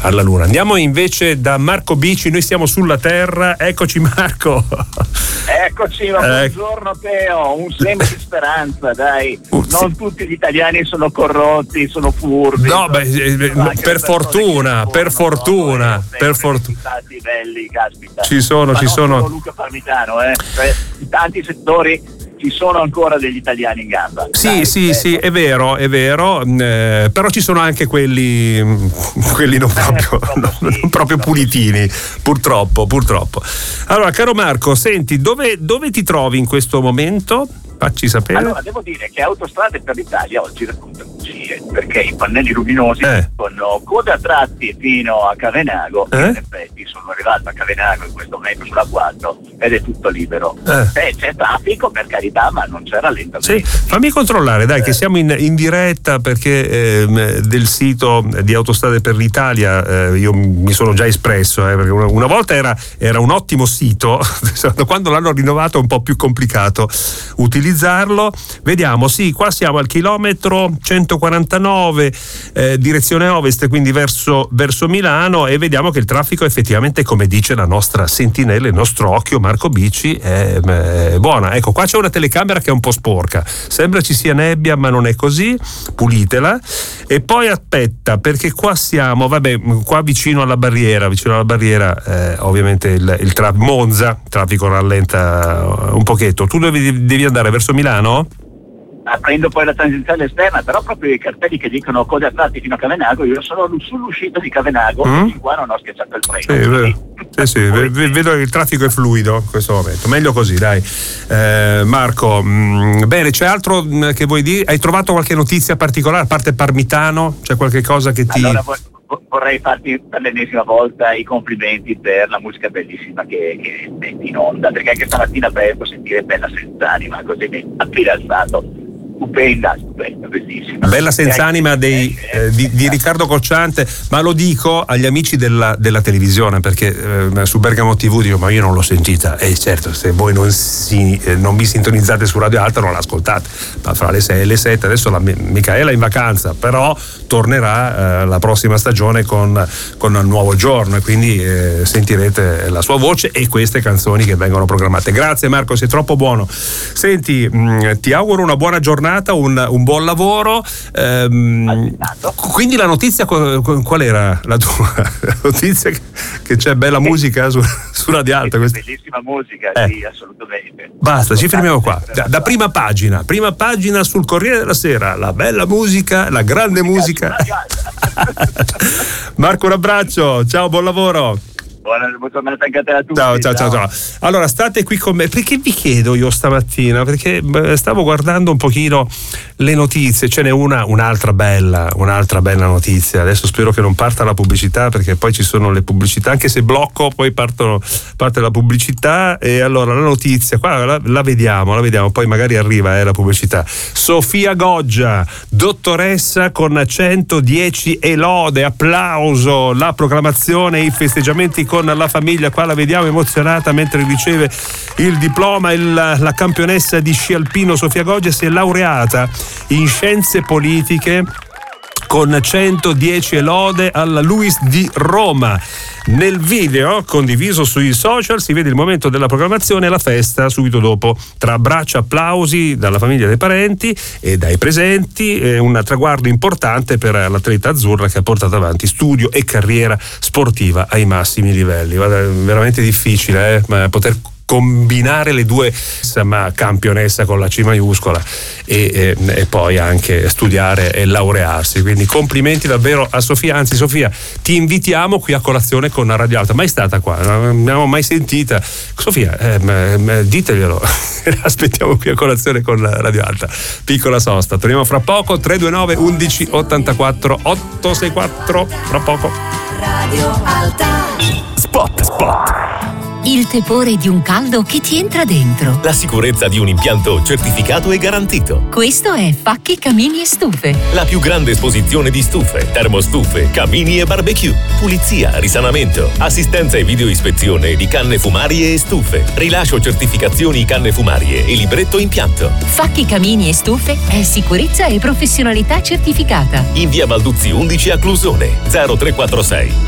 alla Luna. Andiamo invece da Marco Bici, noi siamo sulla Terra. Eccoci Marco. Eccoci, buongiorno Teo, un seme di speranza, dai. Non tutti gli italiani sono corrotti, sono furbi. No, per fortuna. Stati belli, caspita. Ci sono. Luca Parmitano, in tanti settori ci sono ancora degli italiani in gamba. Sì, è vero, però ci sono anche quelli non proprio pulitini, purtroppo. Allora, caro Marco, senti, dove ti trovi in questo momento? Facci sapere. Allora, devo dire che Autostrade per l'Italia oggi racconta bugie, perché i pannelli luminosi fanno coda a tratti fino a Cavenago, in effetti sono arrivato a Cavenago in questo momento sulla 4 ed è tutto libero. C'è traffico, per carità, ma non c'è rallentamento. Sì, fammi controllare, dai, che siamo in diretta, perché del sito di Autostrade per l'Italia io mi sono già espresso, perché una volta era un ottimo sito, quando l'hanno rinnovato è un po' più complicato utilizzarlo. Vediamo, sì, qua siamo al chilometro 149 direzione ovest, quindi verso Milano, e vediamo che il traffico effettivamente, come dice la nostra sentinella, il nostro occhio Marco Bici, è buona. Ecco, qua c'è una telecamera che è un po' sporca, sembra ci sia nebbia, ma non è così, pulitela. E poi aspetta, perché qua siamo, qua vicino alla barriera, ovviamente il Monza, traffico rallenta un pochetto. Tu devi andare verso Milano? Prendo poi la tangenziale esterna, però proprio i cartelli che dicono code a tratti fino a Cavenago, io sono sull'uscita di Cavenago, e qua non ho schiacciato il freno. Sì, vedo che il traffico è fluido in questo momento, meglio così, dai. Marco, bene, c'è altro che vuoi dire? Hai trovato qualche notizia particolare, a parte Parmitano? C'è qualche cosa che ti... Allora, vorrei farti per l'ennesima volta i complimenti per la musica bellissima che metti in onda, perché anche stamattina presto sentire Bella Senz'anima, così mi ha rilassato. Stupenda, bellissima. Bella Senz'anima di Riccardo Cocciante, ma lo dico agli amici della televisione, perché su Bergamo TV dico, ma io non l'ho sentita, e certo, se voi non vi sintonizzate su Radio Alta non l'ascoltate, ma fra le 6 e le 7, adesso la Micaela è in vacanza, però tornerà la prossima stagione con un nuovo giorno, e quindi sentirete la sua voce e queste canzoni che vengono programmate. Grazie Marco, sei troppo buono. Senti, ti auguro una buona giornata, un buon lavoro. Quindi la notizia, qual era la tua notizia? Che c'è bella musica su Radio Alta? Bellissima musica, sì, assolutamente. Basta, ci fermiamo qua. Da prima pagina sul Corriere della Sera, la bella musica, la grande musica. Marco, un abbraccio, ciao, buon lavoro. Buona giornata anche a tutti. Ciao. Allora, state qui con me, perché vi chiedo io stamattina, perché stavo guardando un pochino le notizie, ce n'è un'altra bella notizia. Adesso spero che non parta la pubblicità, perché poi ci sono le pubblicità, anche se blocco poi parte la pubblicità. E allora la notizia qua la vediamo, poi magari arriva la pubblicità. Sofia Goggia, dottoressa con 110 e lode, applauso, la proclamazione e i festeggiamenti con la famiglia. Qua la vediamo emozionata mentre riceve il diploma. La campionessa di sci alpino Sofia Goggia si è laureata in scienze politiche con 110 e lode alla LUISS di Roma. Nel video condiviso sui social si vede il momento della proclamazione e la festa subito dopo, tra abbracci, applausi dalla famiglia, dei parenti e dai presenti. Un traguardo importante per l'atleta azzurra, che ha portato avanti studio e carriera sportiva ai massimi livelli. Guarda, è veramente difficile poter combinare le due, insomma, campionessa con la C maiuscola e poi anche studiare e laurearsi, quindi complimenti davvero a Sofia. Anzi, Sofia, ti invitiamo qui a colazione con Radio Alta. Mai stata qua? Non abbiamo mai sentita. Sofia, diteglielo. Aspettiamo qui a colazione con Radio Alta. Piccola sosta, torniamo fra poco. 329 11 84 864, fra poco. Radio Alta. Spot. Il tepore di un caldo che ti entra dentro. La sicurezza di un impianto certificato e garantito. Questo è Facchi Camini e Stufe. La più grande esposizione di stufe, termostufe, camini e barbecue. Pulizia, risanamento, assistenza e videoispezione di canne fumarie e stufe. Rilascio certificazioni canne fumarie e libretto impianto. Facchi Camini e Stufe è sicurezza e professionalità certificata. In via Balduzzi 11 a Clusone, 0346